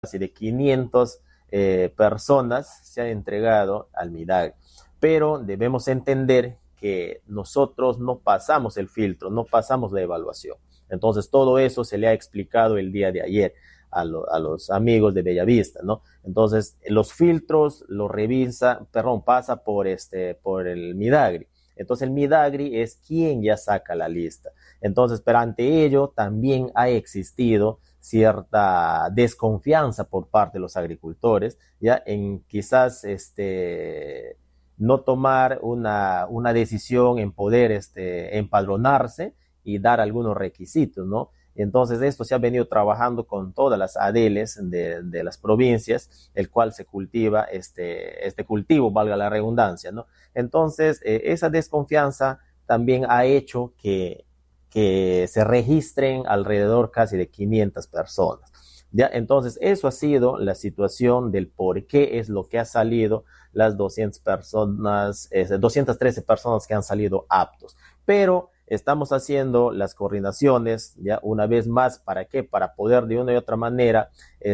casi de 500 personas se han entregado al Midagri. Pero debemos entender que nosotros no pasamos el filtro, no pasamos la evaluación. Entonces todo eso se le ha explicado el día de ayer a los amigos de Bellavista, ¿no? Entonces los filtros los pasa por el Midagri. Entonces el Midagri es quien ya saca la lista. Entonces, pero ante ello también ha existido cierta desconfianza por parte de los agricultores, ya en quizás no tomar una decisión en poder empadronarse y dar algunos requisitos, ¿no? Entonces esto se ha venido trabajando con todas las ADELES de las provincias, el cual se cultiva este cultivo, valga la redundancia, ¿no? Entonces esa desconfianza también ha hecho que se registren alrededor casi de 500 personas. ¿Ya? Entonces, eso ha sido la situación del por qué es lo que ha salido las 213 personas que han salido aptos. Pero estamos haciendo las coordinaciones, ya una vez más, ¿para qué? Para poder de una y otra manera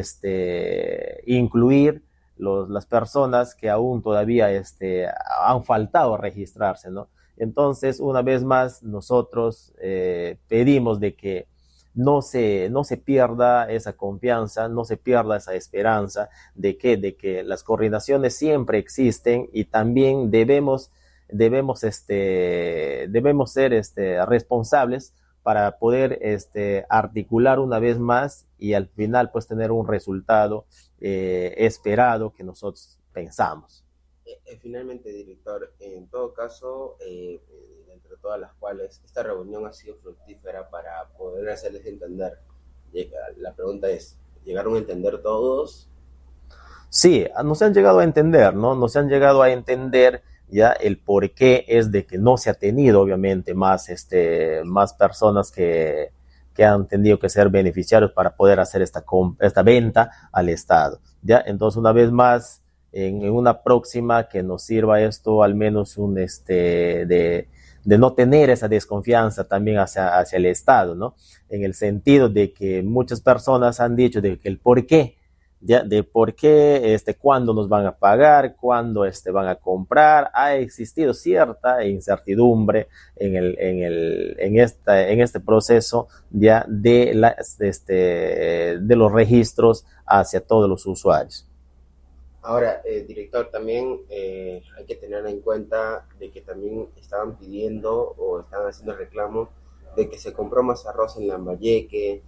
incluir las personas que aún todavía han faltado a registrarse, ¿no? Entonces, una vez más, nosotros pedimos de que no se pierda esa confianza, no se pierda esa esperanza de que las coordinaciones siempre existen y también debemos ser responsables para poder articular una vez más y al final pues tener un resultado esperado que nosotros pensamos. Finalmente, director, en todo caso, entre todas las cuales esta reunión ha sido fructífera para poder hacerles entender. La pregunta es, ¿llegaron a entender todos? Sí, nos han llegado a entender, ¿no? Nos han llegado a entender ya el por qué es de que no se ha tenido, obviamente, más personas que han tenido que ser beneficiarios para poder hacer esta venta al Estado. ¿Ya? Entonces, una vez más, en una próxima que nos sirva esto, al menos de no tener esa desconfianza también hacia el Estado, ¿no? En el sentido de que muchas personas han dicho de que el por qué, ¿ya? De por qué, cuándo nos van a pagar, cuándo van a comprar, ha existido cierta incertidumbre en este proceso ya de los registros hacia todos los usuarios. Ahora, director, también hay que tener en cuenta de que también estaban pidiendo o estaban haciendo reclamos de que se compró más arroz en Lambayeque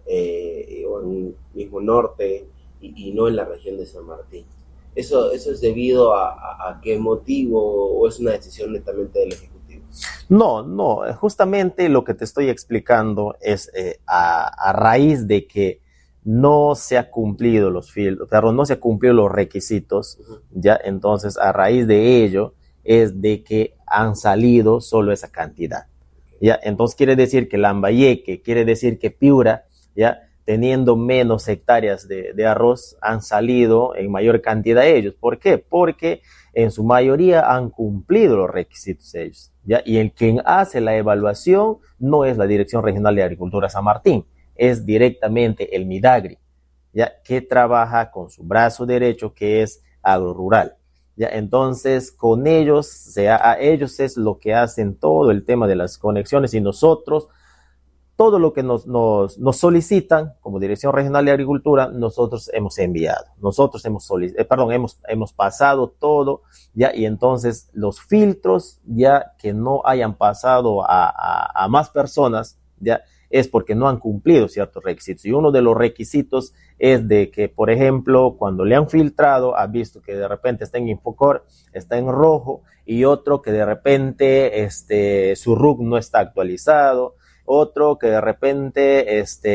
o en el mismo norte y no en la región de San Martín. ¿Eso es debido a qué motivo o es una decisión netamente del Ejecutivo? No, no, justamente lo que te estoy explicando es a raíz de que no se ha cumplido no se ha cumplido los requisitos, ya, entonces a raíz de ello es de que han salido solo esa cantidad, ya, entonces quiere decir que Lambayeque, quiere decir que Piura, ya, teniendo menos hectáreas de arroz, han salido en mayor cantidad ellos. ¿Por qué? Porque en su mayoría han cumplido los requisitos ellos, ¿ya? Y el quien hace la evaluación no es la Dirección Regional de Agricultura San Martín, es directamente el Midagri, ¿ya? Que trabaja con su brazo derecho, que es agrorural, ¿ya? Entonces, con ellos, ellos es lo que hacen todo el tema de las conexiones y nosotros todo lo que nos solicitan como Dirección Regional de Agricultura, nosotros hemos enviado, nosotros hemos pasado todo, ya, y entonces los filtros ya que no hayan pasado a más personas, ya, es porque no han cumplido ciertos requisitos. Y uno de los requisitos es de que, por ejemplo, cuando le han filtrado, ha visto que de repente está en Infocor, está en rojo, y otro que de repente su RUC no está actualizado, otro que de repente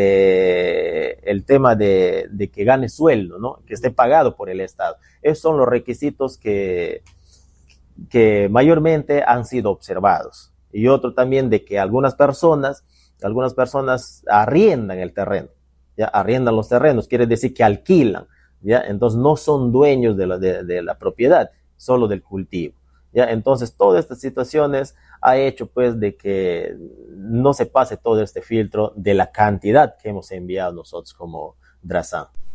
el tema de que gane sueldo, ¿no? Que esté pagado por el Estado. Esos son los requisitos que mayormente han sido observados. Y otro también de que algunas personas arriendan el terreno, ¿ya? Arriendan los terrenos, quiere decir que alquilan, ¿ya? Entonces no son dueños de la propiedad, solo del cultivo. ¿Ya? Entonces, todas estas situaciones ha hecho pues de que no se pase todo este filtro de la cantidad que hemos enviado nosotros como Drasan.